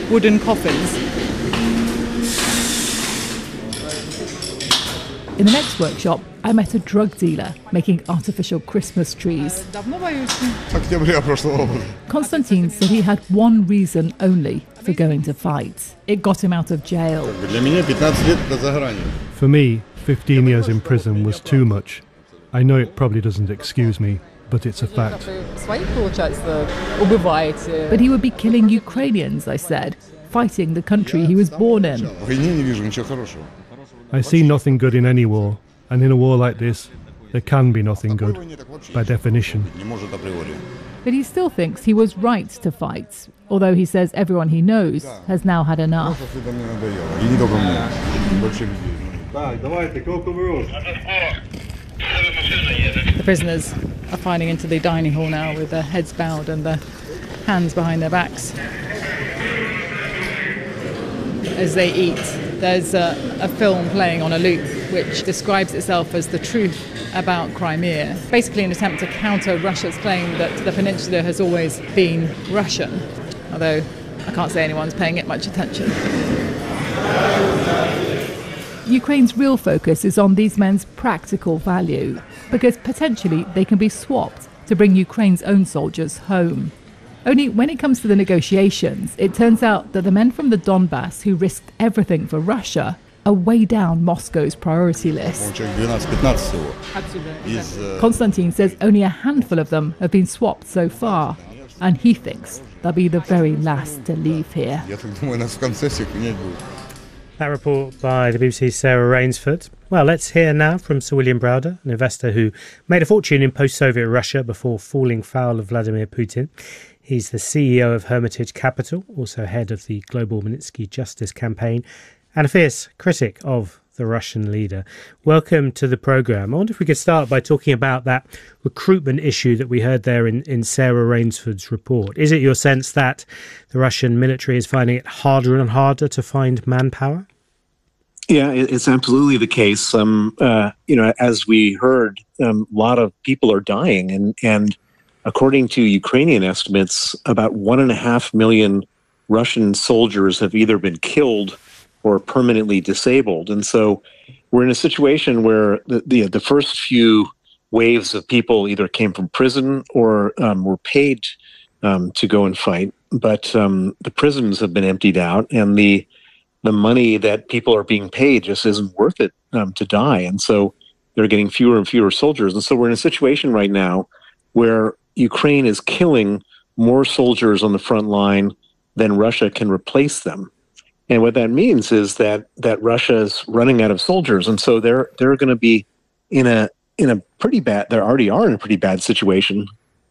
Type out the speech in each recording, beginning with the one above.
wooden coffins. In the next workshop, I met a drug dealer making artificial Christmas trees. Konstantin said he had one reason only for going to fight. It got him out of jail. For me, 15 years in prison was too much. I know it probably doesn't excuse me, but it's a fact. But he would be killing Ukrainians, I said, fighting the country he was born in. I see nothing good in any war, and in a war like this, there can be nothing good, by definition. But he still thinks he was right to fight, although he says everyone he knows has now had enough. The prisoners are filing into the dining hall now with their heads bowed and their hands behind their backs as they eat. There's a film playing on a loop which describes itself as the truth about Crimea, basically an attempt to counter Russia's claim that the peninsula has always been Russian, although I can't say anyone's paying it much attention. Ukraine's real focus is on these men's practical value, because potentially they can be swapped to bring Ukraine's own soldiers home. Only when it comes to the negotiations, it turns out that the men from the Donbass who risked everything for Russia are way down Moscow's priority list. Konstantin says only a handful of them have been swapped so far, and he thinks they'll be the very last to leave here. That report by the BBC's Sarah Rainsford. Well, let's hear now from Sir William Browder, an investor who made a fortune in post-Soviet Russia before falling foul of Vladimir Putin. He's the CEO of Hermitage Capital, also head of the Global Magnitsky Justice Campaign, and a fierce critic of the Russian leader. Welcome to the programme. I wonder if we could start by talking about that recruitment issue that we heard there in Sarah Rainsford's report. Is it your sense that the Russian military is finding it harder and harder to find manpower? Yeah, it's absolutely the case. As we heard, a lot of people are dying, and according to Ukrainian estimates, about 1.5 million Russian soldiers have either been killed or permanently disabled. And so we're in a situation where the first few waves of people either came from prison or were paid to go and fight. But the prisons have been emptied out, and the money that people are being paid just isn't worth it to die. And so they're getting fewer and fewer soldiers. And so we're in a situation right now where Ukraine is killing more soldiers on the front line than Russia can replace them. And what that means is that Russia is running out of soldiers. And so they're going to be in a pretty bad, they already are in a pretty bad situation.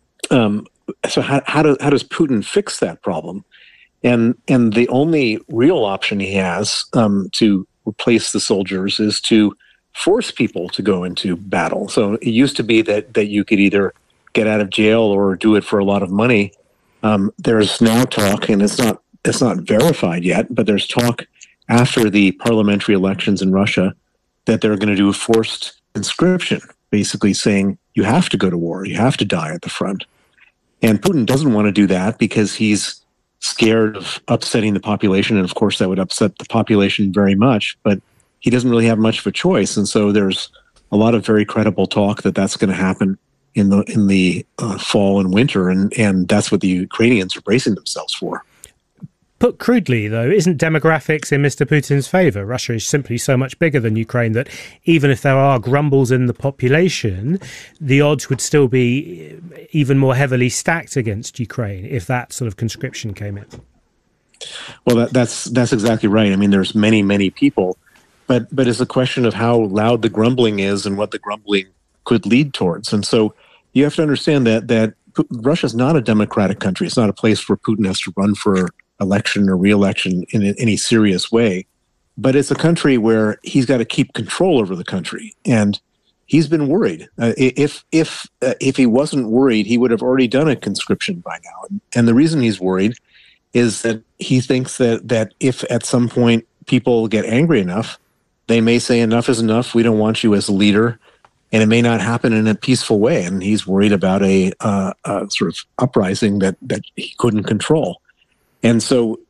So how does Putin fix that problem? And the only real option he has to replace the soldiers is to force people to go into battle. So it used to be that you could either get out of jail or do it for a lot of money. There's now talk, and it's not verified yet, but there's talk after the parliamentary elections in Russia that they're going to do a forced conscription, basically saying you have to go to war, you have to die at the front. And Putin doesn't want to do that because he's scared of upsetting the population, and of course that would upset the population very much, but he doesn't really have much of a choice. And so there's a lot of very credible talk that that's going to happen in the fall and winter, and that's what the Ukrainians are bracing themselves for. Put crudely, though, isn't demographics in Mr. Putin's favour? Russia is simply so much bigger than Ukraine that even if there are grumbles in the population, the odds would still be even more heavily stacked against Ukraine if that sort of conscription came in. Well, that's exactly right. I mean, there's many, many people, but it's a question of how loud the grumbling is and what the grumbling could lead towards. And so you have to understand that Russia's not a democratic country. It's not a place where Putin has to run for election or re-election in any serious way. But it's a country where he's got to keep control over the country. And he's been worried. If he wasn't worried, he would have already done a conscription by now. And the reason he's worried is that he thinks that if at some point people get angry enough, they may say enough is enough, we don't want you as a leader, and it may not happen in a peaceful way. And he's worried about a sort of uprising that he couldn't control. And so